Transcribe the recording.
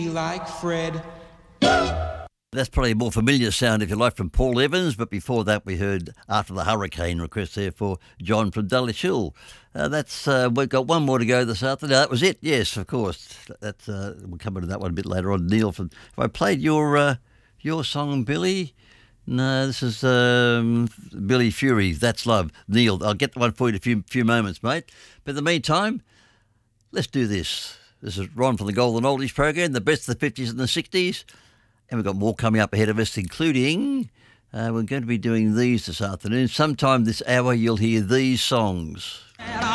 like Fred. That's probably a more familiar sound, if you like, from Paul Evans, but before that we heard After the Hurricane request there for John from Dulwich Hill. We've got one more to go this afternoon. That was it, yes, of course. We'll come into that one a bit later on. Neil, have I played your song, Billy? No, this is Billy Fury, That's Love. Neil, I'll get the one for you in a few moments, mate. But in the meantime, let's do this. This is Ron from the Golden Oldies program, the best of the 50s and the 60s. And we've got more coming up ahead of us, including we're going to be doing these this afternoon. Sometime this hour you'll hear these songs.